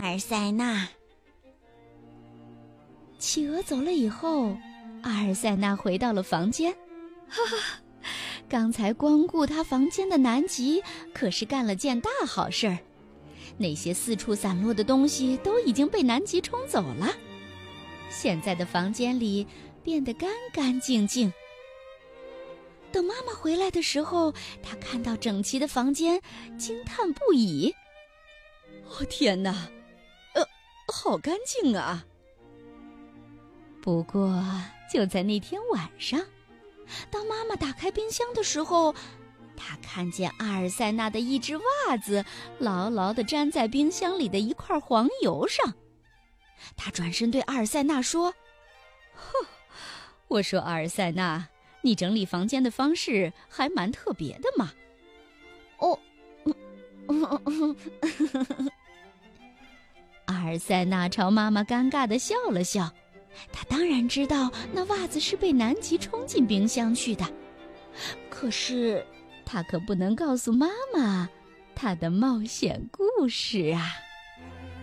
尔塞纳。 企鹅走了以后，阿尔塞纳回到了房间。刚才光顾他房间的南极可是干了件大好事儿，那些四处散落的东西都已经被南极冲走了，现在的房间里变得干干净净。等妈妈回来的时候，她看到整齐的房间，惊叹不已。 哦，天哪，好干净啊！ 不过，就在那天晚上，当妈妈打开冰箱的时候，她看见阿尔塞纳的一只袜子牢牢地粘在冰箱里的一块黄油上。她转身对阿尔塞纳说：“我说阿尔塞纳，你整理房间的方式还蛮特别的嘛。”阿尔塞纳朝妈妈尴尬地笑了笑，他当然知道那袜子是被南极冲进冰箱去的，可是他可不能告诉妈妈他的冒险故事啊。